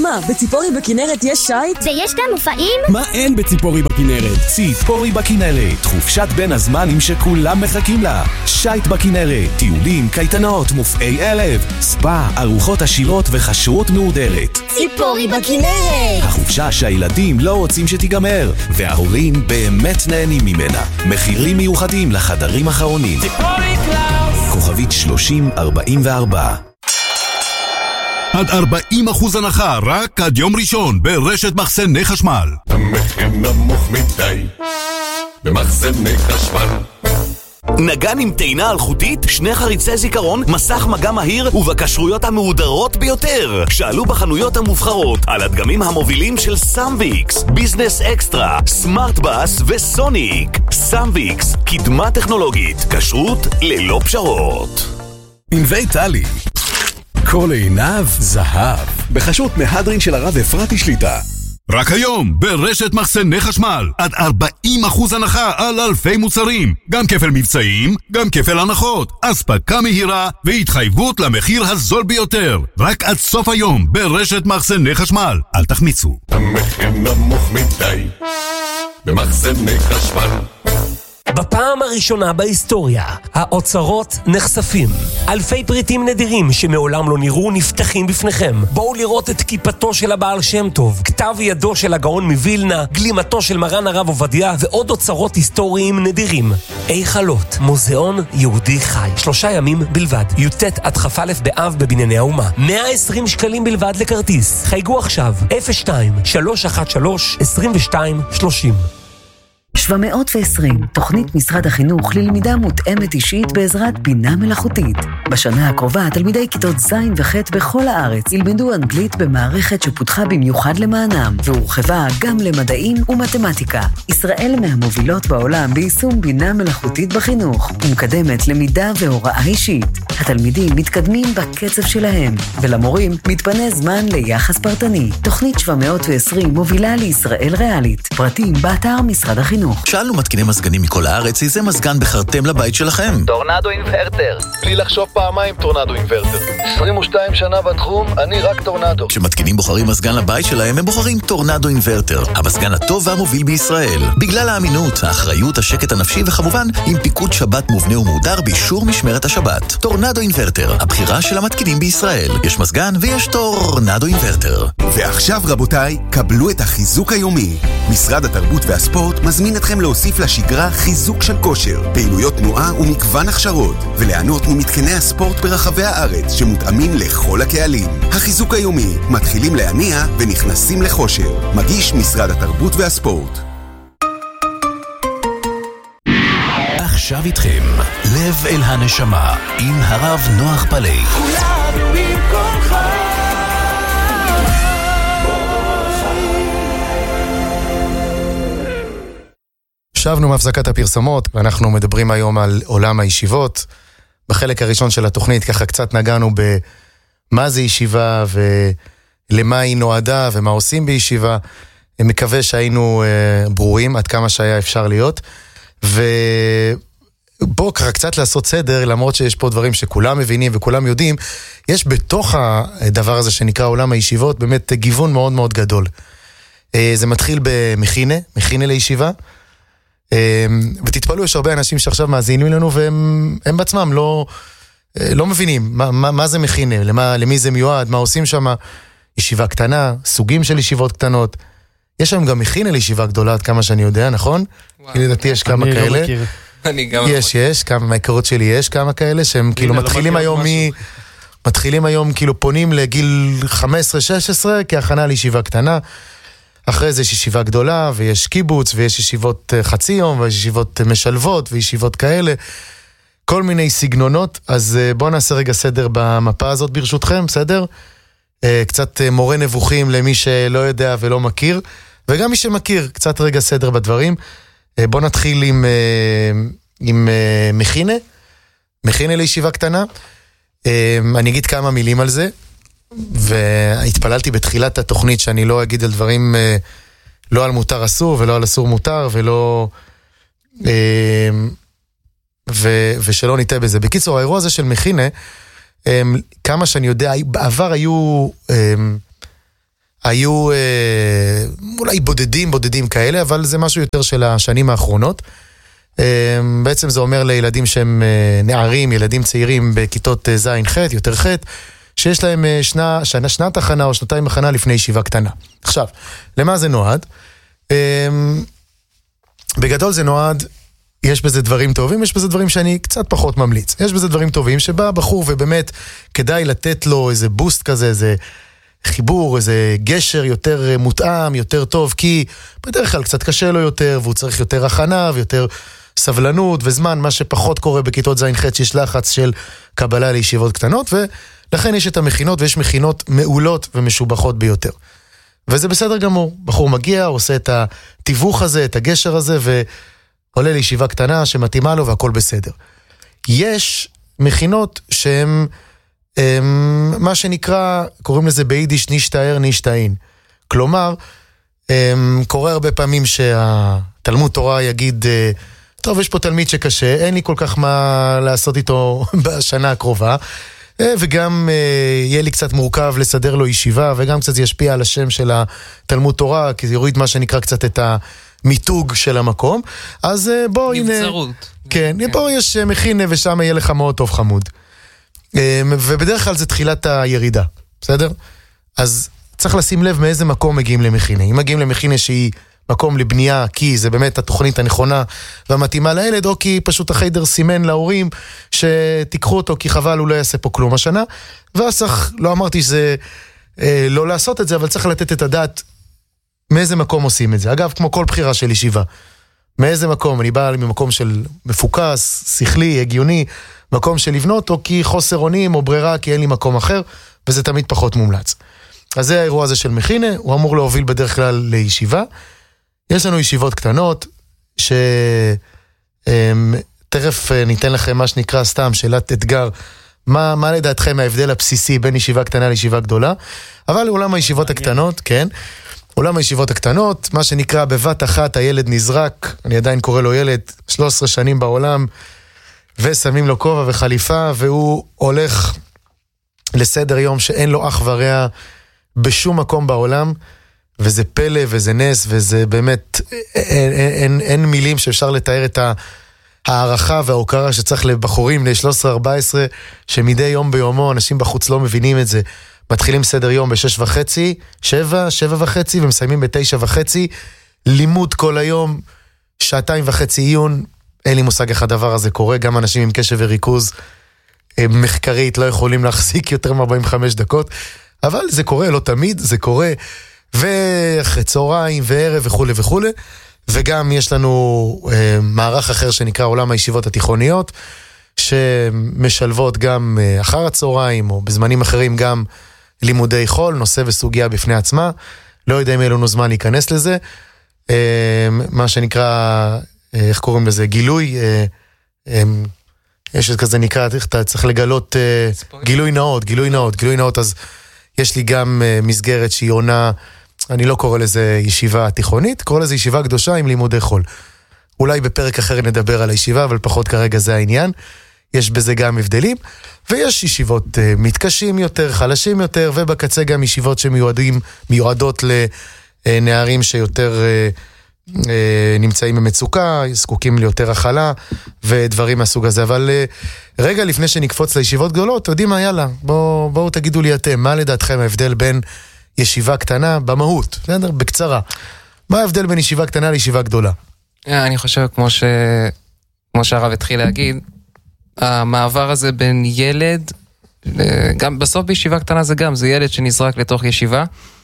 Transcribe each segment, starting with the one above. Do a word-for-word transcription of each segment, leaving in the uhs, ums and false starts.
מה, בציפורי בכנרת יש שייט? ויש גם מופעים? מה אין בציפורי בכנרת? ציפורי בכנרת, חופשת בין הזמנים שכולם מחכים לה. שייט בכנרת, טיולים, קייטנות, מופעי ערב, ספא, ארוחות עשירות וחשרות מהודרת. ציפורי בכנרת! החופשה שהילדים לא רוצים שתיגמר, וההורים באמת נהנים ממנה. מחירים מיוחדים לחדרים האחרונים. ציפורי קלאוס! כוכבית שלושים ארבעים וארבע. עד ארבעים אחוז הנחה רק עד יום ראשון ברשת מחסני חשמל. המחיר נמוך מדי במחסני חשמל. נגן עם טעינה אלחוטית, שני חריצי זיכרון, מסך מגע מהיר ובקשרויות המהודרות ביותר. שאלו בחנויות המובחרות על הדגמים המובילים של סמביקס, ביזנס אקסטרה, סמארט בס וסוניק. סמביקס, קדמה טכנולוגית, כשרות ללא פשרות. ענבי טלי, כל עיניו זהב, בחשות מהדרין של הרב אפרתי שליטה. רק היום ברשת מחסני חשמל עד ארבעים אחוז הנחה על אלפי מוצרים, גם כפל מבצעים, גם כפל הנחות, אספקה מהירה והתחייבות למחיר הזול ביותר. רק עד סוף היום ברשת מחסני חשמל. אל תחמיצו. המחיר נמוך מדי במחסני חשמל. בפעם הראשונה בהיסטוריה, האוצרות נחשפים. אלפי פריטים נדירים שמעולם לא נראו נפתחים בפניכם. בואו לראות את כיפתו של הבעל שם טוב, כתב ידו של הגאון מבילנה, גלימתו של מרן הרב עובדיה ועוד אוצרות היסטוריים נדירים. איכלות, מוזיאון יהודי חי. שלושה ימים בלבד. י"ט עד כ"א באב בבנייני האומה. מאה ועשרים שקלים בלבד לכרטיס. חייגו עכשיו אפס שתיים שלוש אחת שלוש עשרים ושתיים שלושים. שבע מאות ועשרים, תוכנית משרד החינוך ללמידה מותאמת אישית בעזרת בינה מלאכותית. בשנה הקרובה, תלמידי כיתות ז' וח' בכל הארץ ילמדו אנגלית במערכת שפותחה במיוחד למענם, והורחבה גם למדעים ומתמטיקה. ישראל מהמובילות בעולם ביישום בינה מלאכותית בחינוך, ומקדמת למידה והוראה אישית. התלמידים מתקדמים בקצב שלהם, ולמורים מתפנה זמן ליחס פרטני. תוכנית שבע מאות ועשרים מובילה לישראל ריאלית. פרטים באתר משרד החינוך. שאלנו מתקיני מזגנים מכל הארץ, איזה מזגן בחרתם לבית שלכם? טורנדו אינברטר. בלי לחשוב פעמיים, טורנדו אינברטר. עשרים ושתיים שנה בתחום, אני רק טורנדו. כשמתקינים בוחרים מזגן לבית שלהם, הם בוחרים טורנדו אינברטר. המזגן הטוב והמוביל בישראל. בגלל האמינות, האחריות, השקט הנפשי וכמובן, עם פיקוד שבת מובנה ומהודר באישור משמרת השבת. טורנדו אינברטר, הבחירה של המתקינים בישראל. יש מזגן ויש טורנדו אינברטר. ועכשיו רבותיי, קבלו את החיזוק היומי. משרד התרבות והספורט מזמין אתכם להוסיף לשגרה חיזוק של כושר, פעילויות תנועה ומגוון הכשרות, וליהנות ממתקני הספורט ברחבי הארץ שמותאמים לכל הקהלים. החיזוק היומי, מתחילים להניע ונכנסים לחושר. מגיש משרד התרבות והספורט. עכשיו איתכם, לב אל הנשמה, עם הרב נוח פלאי. כולם במקומך. שבנו מהפסקת הפרסומות, ואנחנו מדברים היום על עולם הישיבות. בחלק הראשון של התוכנית ככה קצת נגענו במה זה ישיבה ולמה היא נועדה ומה עושים בישיבה. אני מקווה שהיינו אה, ברורים עד כמה שהיה אפשר להיות. ובואו ככה קצת לעשות סדר, למרות שיש פה דברים שכולם מבינים וכולם יודעים, יש בתוך הדבר הזה שנקרא עולם הישיבות באמת גיוון מאוד מאוד גדול. אה, זה מתחיל במכינה, מכינה לישיבה. ותתפלו, יש הרבה אנשים שעכשיו מאזינים לנו והם הם בעצמם לא, לא מבינים מה, מה, מה זה מכינה, למה, למי זה מיועד, מה עושים שם. ישיבה קטנה, סוגים של ישיבות קטנות. יש שם גם מכינה לישיבה גדולה, עד כמה שאני יודע, נכון? לדעתי יש כמה כאלה. לא מכיר. אני גם יש, לא יש, כמה מהעיקרות שלי יש כמה כאלה שהם כאילו מתחילים לא היום מ... מתחילים היום כאילו פונים לגיל חמש עשרה שש עשרה כהכנה לישיבה קטנה. אחרי זה יש ישיבה גדולה, ויש קיבוץ, ויש ישיבות חצי יום, ויש ישיבות משלבות, וישיבות כאלה. כל מיני סגנונות. אז בואו נעשה רגע סדר במפה הזאת ברשותכם, בסדר? קצת מורה נבוכים למי שלא יודע ולא מכיר, וגם מי שמכיר, קצת רגע סדר בדברים. בואו נתחיל עם, עם מכינה, מכינה לישיבה קטנה. אני אגיד כמה מילים על זה. והתפללתי בתחילת התוכנית שאני לא אגיד על דברים לא על מותר אסור ולא על אסור מותר ולא ו, ושלא ניטה בזה. בקיצור, האירוע הזה של מכינה, כמה שאני יודע, בעבר היו היו אולי בודדים, בודדים כאלה, אבל זה משהו יותר של השנים האחרונות. בעצם זה אומר לילדים שהם נערים, ילדים צעירים בכיתות זין ח', יותר ח', שיש להם שנה, שנה, שנת הכנה או שנתיים הכנה לפני ישיבה קטנה. עכשיו, למה זה נועד? בגדול זה נועד, יש בזה דברים טובים, יש בזה דברים שאני קצת פחות ממליץ. יש בזה דברים טובים שבא בחור ובאמת כדאי לתת לו איזה בוסט כזה, איזה חיבור, איזה גשר יותר מותאם, יותר טוב, כי בדרך כלל קצת קשה לו יותר, והוא צריך יותר הכנה ויותר סבלנות וזמן, מה שפחות קורה בכיתות זין ח' שיש לחץ של קבלה לישיבות קטנות, ולכן יש את המכינות, ויש מכינות מעולות ומשובחות ביותר. וזה בסדר גמור, בחור מגיע, עושה את התיווך הזה, את הגשר הזה, ועולה לישיבה קטנה שמתאימה לו והכל בסדר. יש מכינות שהן, הם, מה שנקרא, קוראים לזה ביידיש נישטאר נישטאין. כלומר, הם, קורה הרבה פעמים שהתלמוד תורה יגיד, טוב, יש פה תלמיד שקשה, אין לי כל כך מה לעשות איתו בשנה הקרובה, וגם יהיה לי קצת מורכב לסדר לו ישיבה, וגם קצת ישפיע על השם של התלמוד תורה, כי זה יוריד מה שנקרא קצת את המיתוג של המקום. אז בוא, הנה... נבצרות. כן, פה יש מכינה, ושם יהיה לך מאוד טוב חמוד. ובדרך כלל זה תחילת הירידה, בסדר? אז צריך לשים לב מאיזה מקום מגיעים למכינה. אם מגיעים למכינה שהיא מקום לבנייה, כי זה באמת התוכנית הנכונה והמתאימה לילד, או כי פשוט החיידר סימן להורים שתיקחו אותו, כי חבל הוא לא יעשה פה כלום השנה, ואז צריך, לא אמרתי שזה אה, לא לעשות את זה, אבל צריך לתת את הדעת מאיזה מקום עושים את זה. אגב, כמו כל בחירה של ישיבה, מאיזה מקום, אני בא ממקום של מפוקס, שכלי, הגיוני, מקום של לבנות, או כי חוסר אונים או ברירה, כי אין לי מקום אחר, וזה תמיד פחות מומלץ. אז זה האירוע הזה של מכינה, הוא אמור להוביל בדרך כלל לישיבה. יש לנו ישיבות קטנות, שתכף ניתן לכם מה שנקרא סתם, שאלת אתגר, מה, מה לדעתכם ההבדל הבסיסי בין ישיבה קטנה לישיבה גדולה, אבל עולם הישיבות הקטנות, כן, עולם הישיבות הקטנות, מה שנקרא בבת אחת הילד נזרק, אני עדיין קורא לו ילד, שלוש עשרה שנים בעולם, ושמים לו כובע וחליפה, והוא הולך לסדר יום שאין לו אח ורע בשום מקום בעולם, וזה פלא וזה נס, וזה באמת, אין, אין, אין מילים שאפשר לתאר את הערכה וההוקרה שצריך לבחורים ל-שלוש עשרה ארבע עשרה, שמדי יום ביומו, אנשים בחוץ לא מבינים את זה, מתחילים סדר יום בשש וחצי, שבע, שבע וחצי, ומסיימים בתשע וחצי, לימוד כל היום, שעתיים וחצי עיון, אין לי מושג איך הדבר הזה קורה, גם אנשים עם קשב וריכוז, מחקרית לא יכולים להחזיק יותר מ-ארבעים וחמש דקות, אבל זה קורה, לא תמיד, זה קורה, ואחרי צהריים וערב וכו' וכו', וגם יש לנו אה, מערך אחר שנקרא עולם הישיבות התיכוניות, שמשלבות גם אה, אחר הצהריים, או בזמנים אחרים גם לימודי חול, נושא וסוגיה בפני עצמה, לא יודע אם יהיה לנו זמן להיכנס לזה, אה, מה שנקרא, אה, איך קוראים לזה, גילוי, אה, אה, יש את כזה נקרא, אתה צריך לגלות אה, גילוי נאות, גילוי נאות, גילוי נאות, אז יש לי גם אה, מסגרת שהיא עונה, אני לא קורא לזה ישיבה תיכונית, קורא לזה ישיבה קדושה עם לימודי חול. אולי בפרק אחר נדבר על הישיבה, אבל פחות כרגע זה העניין. יש בזה גם הבדלים, ויש ישיבות uh, מתקשים יותר, חלשים יותר, ובקצה גם ישיבות שמיועדים, מיועדות לנערים שיותר uh, uh, נמצאים במצוקה, זקוקים ליותר החלה, ודברים מהסוג הזה. אבל uh, רגע לפני שנקפוץ לישיבות גדולות, יודעים מה, יאללה, בואו בוא תגידו לי אתם, מה לדעתכם ההבדל בין ישיבה קטנה במהות, בסדר? בקצרה. מה ההבדל בין ישיבה קטנה לישיבה גדולה? אני חושב, כמו ש... כמו שהרב התחיל להגיד, המעבר הזה בין ילד, גם בסוף בישיבה קטנה זה גם, זה ילד שנזרק לתוך ישיבה,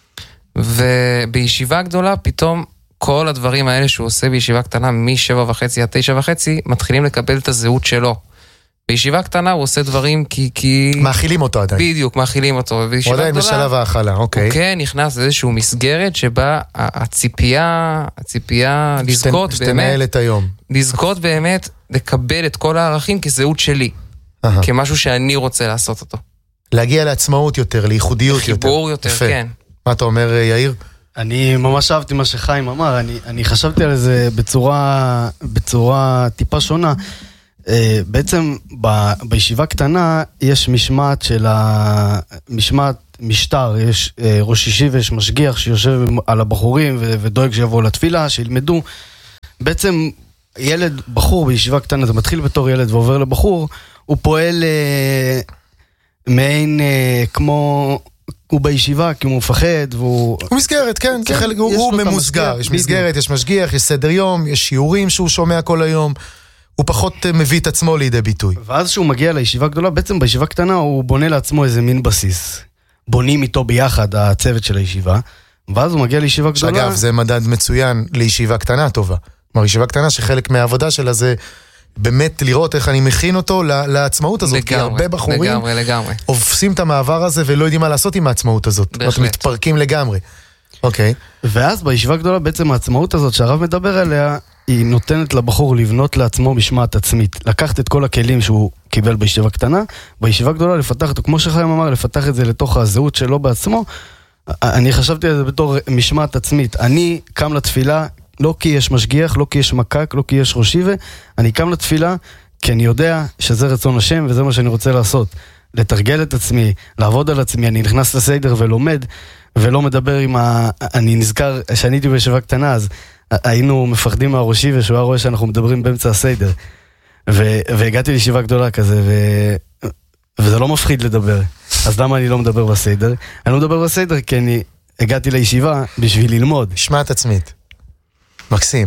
ובישיבה גדולה פתאום כל הדברים האלה שהוא עושה בישיבה קטנה, משבע וחצי עד תשע וחצי, מתחילים לקבל את הזהות שלו. בישיבה קטנה הוא עושה דברים כי... כי... מאכילים אותו עדיין. בדיוק, מאכילים אותו. הוא עדיין בשלב האכלה, אוקיי. הוא כן נכנס לאיזשהו מסגרת שבה הציפייה, הציפייה לזכות באמת... שתנהל את היום. לזכות באמת, לקבל את כל הערכים כזהות שלי. כמשהו שאני רוצה לעשות אותו. להגיע לעצמאות יותר, לייחודיות יותר. לחיבור יותר, כן. מה אתה אומר, יאיר? אני ממש אהבתי מה שחיים אמר, אני, אני חשבתי על זה בצורה, בצורה טיפה שונה. בעצם ב, בישיבה קטנה יש משמעת של ה... משמעת משטר, יש ראש ישיבה ויש משגיח שיושב על הבחורים ודואג שיבואו לתפילה, שילמדו. בעצם ילד, בחור בישיבה קטנה, זה מתחיל בתור ילד ועובר לבחור, הוא פועל מעין כמו... הוא בישיבה כי הוא מפחד והוא... הוא מסגרת, כן, כן כחלק, הוא, הוא ממוסגר, יש מסגרת, יש משגיח, יש סדר יום, יש שיעורים שהוא שומע כל היום, הוא פחות מביא את עצמו לידי ביטוי. ואז שהוא מגיע לישיבה גדולה, בעצם בישיבה קטנה הוא בונה לעצמו איזה מין בסיס. בונים איתו ביחד הצוות של הישיבה, ואז הוא מגיע לישיבה גדולה... שאגב, זה מדד מצוין לישיבה קטנה טובה. כלומר, ישיבה קטנה שחלק מהעבודה שלה זה... באמת לראות איך אני מכין אותו לעצמאות הזאת, כי הרבה בחורים לגמרי, לגמרי. עופסים את המעבר הזה ולא יודעים מה לעשות עם העצמאות הזאת. בהחלט. מתפרקים לגמרי. אוקיי. ואז בישיבה גדולה בעצם העצמאות הזאת שהרב מדבר עליה, היא נותנת לבחור לבנות לעצמו משמעת עצמית. לקחת את כל הכלים שהוא קיבל בישיבה קטנה, בישיבה גדולה לפתח אותו, כמו שחיים אמר, לפתח את זה לתוך הזהות שלו בעצמו. אני חשבתי על זה בתור משמעת עצמית. אני קם לתפילה, לא כי יש משגיח, לא כי יש מקק, לא כי יש ראשיבה, אני קם לתפילה כי אני יודע שזה רצון השם וזה מה שאני רוצה לעשות. לתרגל את עצמי, לעבוד על עצמי, אני נכנס לסדר ולומד, ולא מדבר עם ה... אני נזכר, שאני הייתי בישיבה קטנה, אז היינו מפחדים מהראשיבה, שהוא היה רואה שאנחנו מדברים באמצע הסדר. ו... והגעתי לישיבה גדולה כזה, ו... וזה לא מפחיד לדבר. אז למה אני לא מדבר בסדר? אני לא מדבר בסדר כי אני הגעתי לישיבה בשביל ללמוד. משמעת עצמית. מקסים.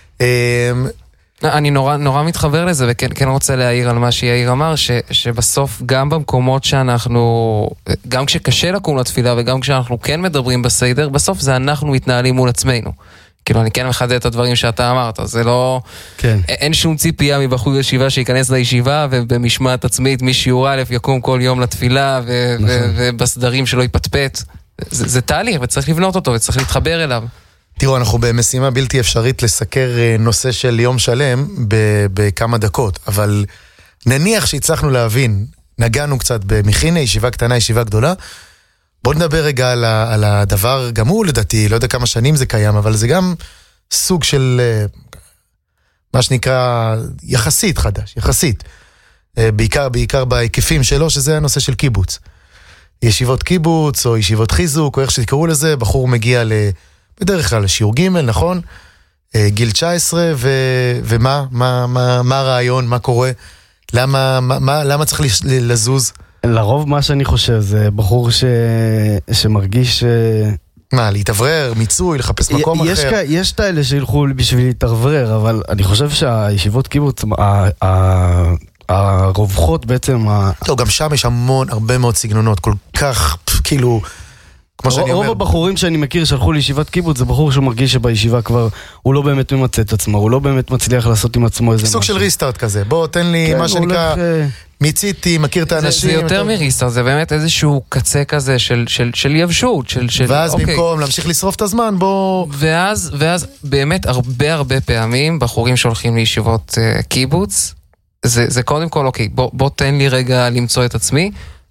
אני נורא, נורא מתחבר לזה, וכן כן רוצה להעיר על מה שיעיר אמר, ש, שבסוף גם במקומות שאנחנו, גם כשקשה לקום לתפילה, וגם כשאנחנו כן מדברים בסדר, בסוף זה אנחנו מתנהלים מול עצמנו. כאילו, אני כן מחדד את הדברים שאתה אמרת, זה לא... כן. אין שום ציפייה מבחור ישיבה שיכנס לישיבה, ובמשמעת עצמית משיעור א' יקום כל יום לתפילה, ו- נכון. ו- ובסדרים שלו יפטפט. זה, זה תהליך, וצריך לבנות אותו, וצריך להתחבר אליו. תראו, אנחנו במשימה בלתי אפשרית לסקר נושא של יום שלם בכמה דקות, אבל נניח שהצלחנו להבין, נגענו קצת במכינה, ישיבה קטנה, ישיבה גדולה, בואו נדבר רגע על, ה, על הדבר, גם הוא לדעתי, לא יודע כמה שנים זה קיים, אבל זה גם סוג של, מה שנקרא, יחסית חדש, יחסית, בעיקר, בעיקר בהיקפים שלו, שזה הנושא של קיבוץ. ישיבות קיבוץ, או ישיבות חיזוק, או איך שתקראו לזה, בחור מגיע ל... בדרך כלל שיעור ג', נכון? גיל תשע עשרה, ו... ומה? מה, מה, מה הרעיון? מה קורה? למה, מה, למה צריך לזוז? לרוב מה שאני חושב זה בחור ש... שמרגיש... מה, להתעברר, מיצוי, לחפש מקום יש אחר? כ... יש את האלה שילכו בשביל להתעברר, אבל אני חושב שהישיבות קיבוץ, ה... ה... הרווחות בעצם... טוב, גם שם יש המון, הרבה מאוד סגנונות, כל כך, כאילו... רוב הבחורים שאני מכיר שהלכו לישיבת קיבוץ, זה בחור שהוא מרגיש שבישיבה כבר הוא לא באמת ממצא את עצמו, הוא לא באמת מצליח לעשות עם עצמו איזה משהו. סוג של ריסטארט כזה, בוא תן לי מה שנקרא, מיציתי, מכיר את האנשים. זה יותר מריסטארט, זה באמת איזשהו קצה כזה של יבשות. ואז במקום להמשיך לשרוף את הזמן, בוא... ואז באמת הרבה הרבה פעמים בחורים שהולכים לישיבות קיבוץ, זה קודם כל, אוקיי, בוא תן לי רגע למצוא את עצמי,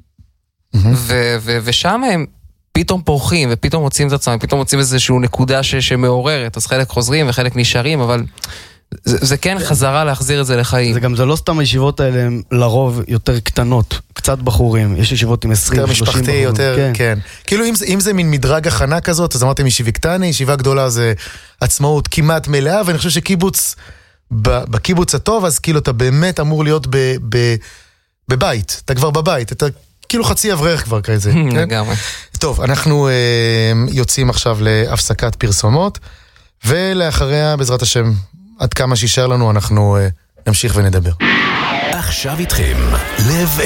ושם הם פתאום פורחים, ופתאום מוצאים את עצמם, פתאום מוצאים איזושהי נקודה ש- שמעוררת, אז חלק חוזרים וחלק נשארים, אבל זה, זה כן חזרה להחזיר את זה לחיים. זה גם, זה לא סתם הישיבות האלה, הם לרוב יותר קטנות, קצת בחורים, יש ישיבות עם עשרים, שלושים בחורים. יותר משפחתי, יותר, כן. כן. כאילו אם, אם זה מין מדרג הכנה כזאת, אז אמרתם ישיבה קטנה, ישיבה גדולה זה עצמאות כמעט מלאה, ואני חושב שקיבוץ, בקיבוץ הטוב, אז כאילו אתה באמת אמור להיות ב, ב, בבית, אתה כבר בבית, אתה כאילו חצי אברך כבר כזה. לגמרי. טוב, אנחנו אה, יוצאים עכשיו להפסקת פרסומות, ולאחריה, בעזרת השם, עד כמה שישאר לנו, אנחנו אה, נמשיך ונדבר. עכשיו איתכם, לב